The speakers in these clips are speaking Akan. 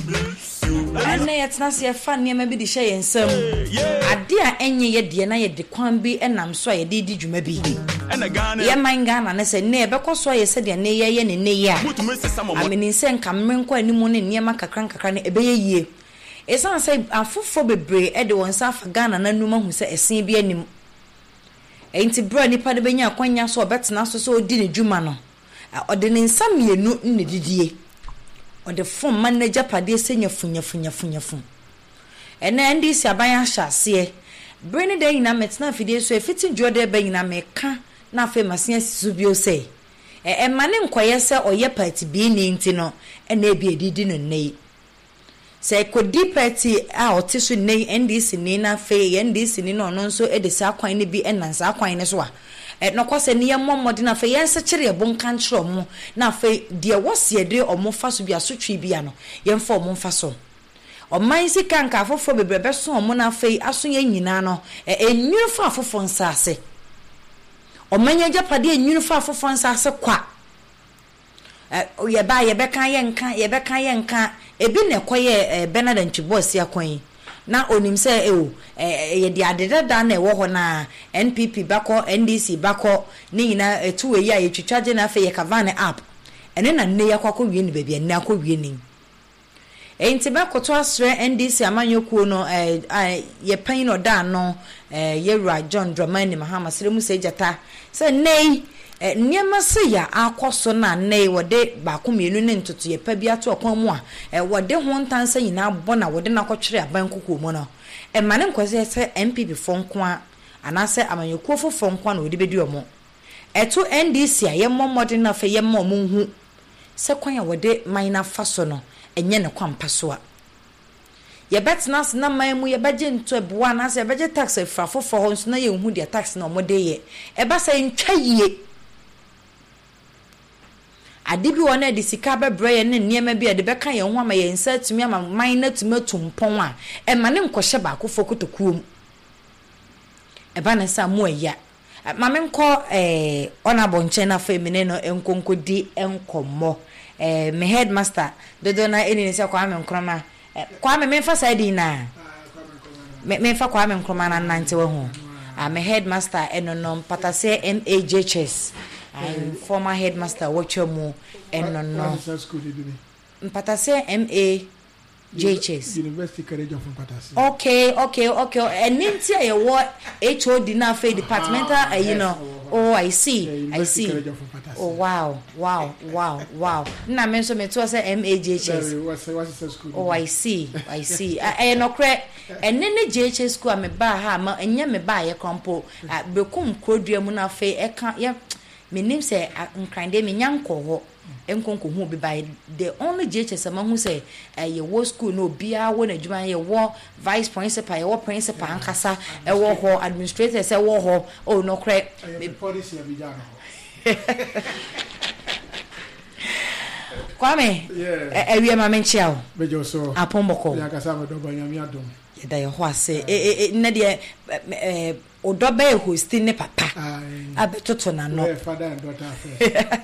na yetna se fa niam bi di hye yensam ade a enye ye de na ye de kwan bi enam so ye de di dwuma bi ye man Ghana na se ne be koso ye se de ne ye ne ya ameni se nka menko animu ne niam kakran ne ebe ye yie esan se afofo bebre e de wonsa fa Ghana na numa hu se esen bi anim enti bro nipa de benya kwanya so obetena so odi ne dwuma no ode ne nsam yenu ne didie ode fom manager pade senya funyafunyafunyafu ena ndi si aban ahase brene de nyina metena fidie so efiti dwode be nyina meka na afa masia sisubio sei mane nkoye se oye party bi ni nti no ena ebi edidi no nei se kodi party a otiso nei NDC ni na fe NDC ni no no so edesa akwan ni bi enansa akwan ni so a no kwase ne yemmomode na fe yense kire ebon kanchro mo na fe de wose de omo faso bi asotwe bia no yemfa omo faso oman sika nka afofo bebrebe so omo na fe aso ye nyina no enwuru fa afofo nsase omanya japade enwuru fa afofo nsase kwa ye ba ye beka yenka ebi ne koye Bernard Ntwibosi akwan na onim se ye di adeda na ewo ho na NPP bako NDC bako ni nyina etuwe yi a ye twitwaje na fe ye kavane app ene na ne yakwa wie ni bebia ne akwa wie ni enti bako to asre NDC amanyokuo no ye pan no da no ye Ra John Dramani Mahama Seremu Sejata se nei niema se ya akoso na nei wode ba ko mienu ne ntoto ye pa bia to okwan mu a wode ho ntansa nyina bona wode na kwotwere aban kokko mu no mane nkwose se MPP fonkwa anase amanyokuo fofonkwa na wode bedi omo eto NDC a ye mmomode na fa ye mmom hu se kwan ya wode man na faso no enye ne kwampa so a ye betna na man mu ye beje nto eboa na se beje tax afrafofo ho nso na ye hu dia tax na omode ye eba se ntwa yie adibi wona de sika bebre ye ne niema bi de beka ye ho ama ye nsa tumi ama man na tumi tumpon a ma ne nkohye ba akofo kotokuom eba na sa mu aya ma me nko ona bonche na fa emine no enkonkodi enkomo me headmaster dodo na eni se kwa me nkroma kwa me fa side na me fa kwa me nkroma na nante wo ho me headmaster enonom patase MAJHS I'm former headmaster Wachomu enonom patase MAJHS University College of Patase. Okay eninti aye wo HOD na fa departmental you know I see oh wow na me so me to say MAJHS oh I see no kre enene JHS school me ba ha ma enye me ba ye kompo bekum kodua mu na fa eka ye menim se nkrande me nyanko ho enkonko hu bi by the only JHS among who say ye wo school no bia wo na djuma ye wo vice principal ye wo principal ankasa e wo ho administrator say wo ho oh no kre policy ya bijana Kwame ewie ma menchia o bejo so apomboko ya kasa me do banyami adom ye da ye ho ase na de odoba e host ne papa abetoto na no father and daughter affair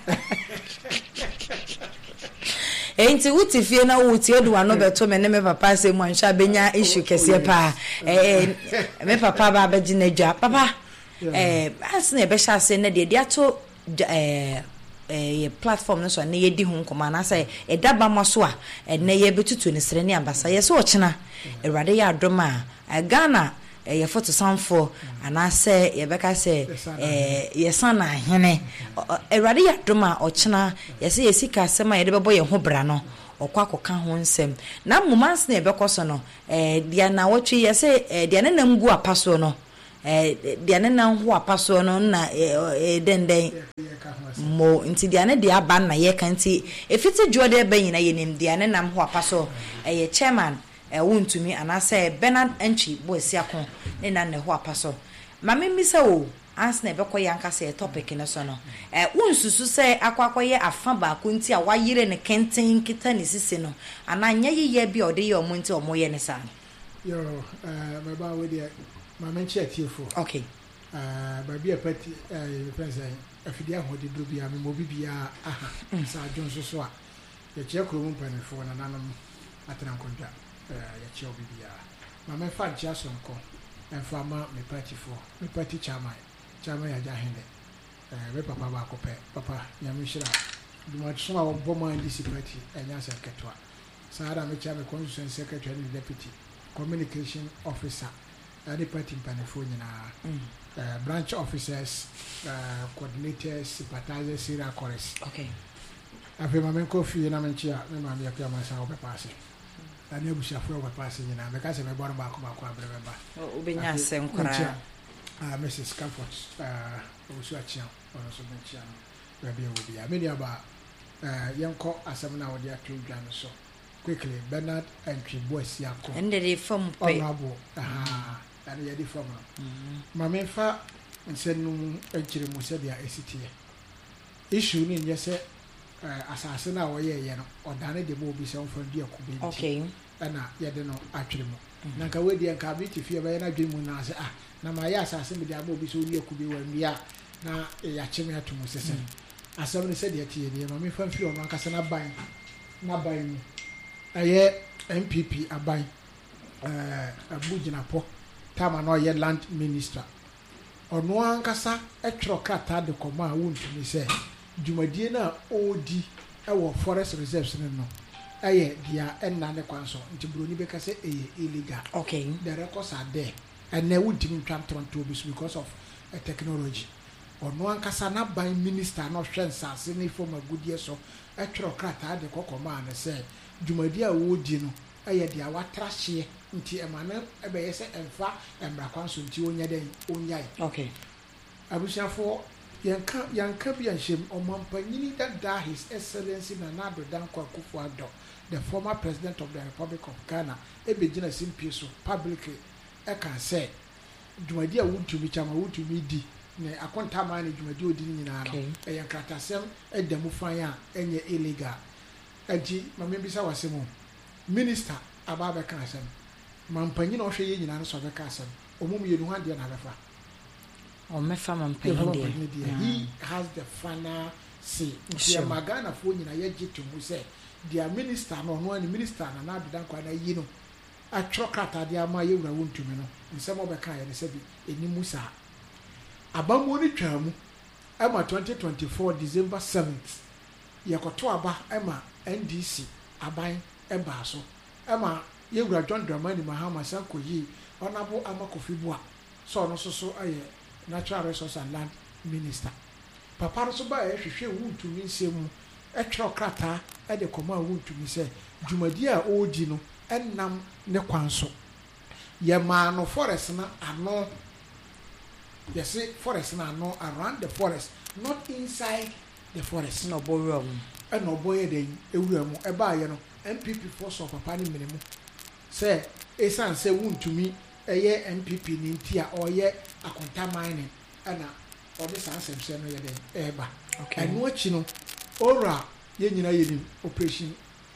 enti wuti fie na wuti oduwa no beto me ne me papa se mu ansha benya issue kese pa me papa ba beji na dwa papa as na be sha se na de ato ye platform no so na ye di hu nkoma na say e daba maso a na ye betutu ne sere ne ambasa ye so ochina erade ya adoma Ghana ye photo sanfo ana say ye beka say ye sana hene erade ya adoma ochina ye say ye sika asema ye de bebo ye ho bra no okwa koka ho nsem na momans na ye bekoso no dia na wotwe ye say dia na namgu apaso no dia na ho apaso no na denden mo nti dia na dia ba na ye kan ti efiti dwode ba nyina ye nim dia na nam ho apaso ye chairman wontumi anase Bernard Ntwibosi akon ne na ne ho apaso mame mi se o ans na bekoye anka se topic ne so no wonsusu se akwakoye afa ba ko nti a wayire ne kenten kita ne sisi no ananya ye bi ode ye omo nti omo ye ne sa yo me ba we dia mame nchi atiefo okay ba bi apati friends afidia hodi do bia me mo bibia aha sa jonso so a ye che kro mu panefo na nanom atena nkondwa ya che obibia ma me fa ntia sonko enfa ma me party chairman ya jahende me papa ba ko pe papa nyamishira duma tsoma wo boma ndisi party enya sekretwa saada me chairman constituency secretary and deputy communication officer the party panefo nyina branch officers coordinators sympathizers serial chorus okay afi ma men ko fi na men chia me ma me akya ma sa obepase ani abushafo obepase nyina me ka se me boro ba ko abrebe ba obenya asem kora Mrs. Comfort osu achia ono so men chia no ba obi ya me dia ba yenko asem na wodi atwedwa no so quickly Bernard and Tribois yako and the form honorable and ya di form ma me fa nsenu ejire mu se dia esitie issue ni nyese asase na wo ye no odane de mo bi se on fa di akube okay ana ye de no atwere mu na nka we di nka bi ti fie ba ye na dwe mu na ase na ma ya asase me de mo bi so di akube wa nwia na ya cheme atomu sese asem ni se de tie de ma me fa mfi ono akase na ban mu aye MPP aban abuginapo tama no ye land minister ono ankasa etwero krata de koma wontumi se dwumadie na odi ewo forest reserves no aye dia enna ne kwanso nti broni be ka se illegal okay the records are there and they would even try because of technology ono ankasa na ban minister no hwensa se ne form agudie so etwero krata de kokoma na se dwumadi a wodi no aye dia watrahye nti emane ebe yese emfa embrakwanso nti onya den onyai okay abusiafo yanka bi anshem omampanyini that his excellency Nana Dankwa Akufo-Addo the former president of the Republic of Ghana ebegina simpie so publicly e can say dwumadi a wutumi chama wutumi di ne akonta ma ne dwumadi odi nyina no e yankratasem edemu fan a enye illegal aji mamebisa wasemo minister ababe kan asem mampanyi na ohwe ye nyina no so be kan asem omum ye nu hande na befa o mefa mampanyi de he has the final say sure. Magana fo nyina ye gitu mu se dia minister no no ani minister na na Dankwa na yi no atro krata dia ma ye wura wontumi no nsem obe kan ye ne se bi enimu sa abamu ni twamu ama 2024 December 7th yekoto aba ema NDC aban eba so ema yewura John Dramani Mahama Sanko yi onabo Amakofiboa so no so aye natural resource and land minister papa so ba ehwehwe wuntumi nsemu etwero krata e de koma wuntumi se dwumadi a odi no ennam ne kwanso ye ma no forest na ano yes forest na ano around the forest not inside the forest no borum and no boy den ewura mu e ba ye no MPP force of papa ni menemu say esan say wuntumi eye MPP ni ntia oye akonta mining ana odi sansem se no ye den eba anu achi no ora ye nyina ye ni operation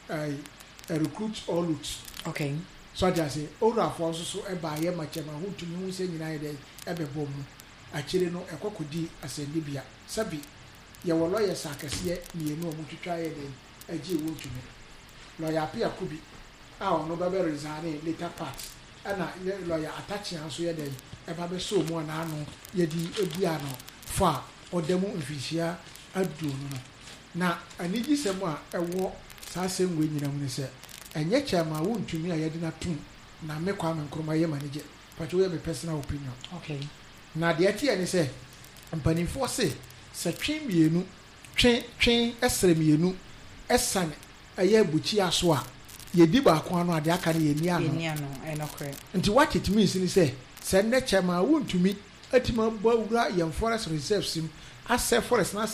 recruit all loots okay so just say ora for so eba ye machema wuntumi hu se nyina ye den ebebom akire no ekokodi asendibia sabi ye wo lawyer sakase ni enu omutwitwa ye den agi wuntumi lawyer Apia Kubi no be resign later part ana lawyer attach anso ye den eba be so mu na anu ye di ebia no fa odemu mfisia aduonu no na anigi semu a ewo saa sengwe nyina mu ne se enye chema wuntumi a ye di na tum na mekwa menkroma ye manage pato ye me personal opinion okay na de ati ene se mpanifo se twemienu twen esremienu esane aye buchi aso a ye di ba ko anu ade aka ne ye ni ano enokre nti what it means ni se ne chema wuntumi atima ba wura ye forest reserves sim asɛ forest na